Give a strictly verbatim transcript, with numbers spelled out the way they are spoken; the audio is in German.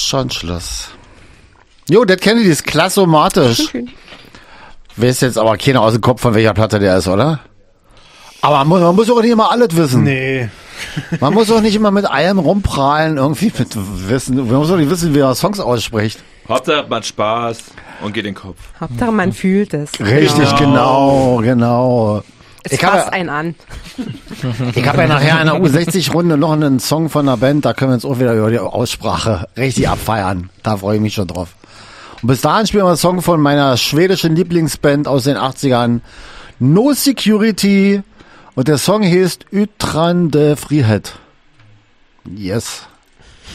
schon Schluss. Jo, das kenne ich, das ist klassomatisch. Weiß jetzt aber keiner aus dem Kopf, von welcher Platte der ist, oder? Aber man muss, man muss auch nicht immer alles wissen. Nee. Man muss auch nicht immer mit allem rumprahlen, irgendwie mit Wissen. Man muss auch nicht wissen, wie er Songs ausspricht. Hauptsache man hat Spaß und geht in den Kopf. Hauptsache man fühlt es. Richtig, genau, genau. Es Ich fasst habe einen an. ich hab ja nachher in der U sechzig Runde noch einen Song von der Band, da können wir uns auch wieder über die Aussprache richtig abfeiern. Da freue ich mich schon drauf. Und bis dahin spielen wir einen Song von meiner schwedischen Lieblingsband aus den achtzigern, No Security, und der Song heißt Yttrandefrihet. Yes.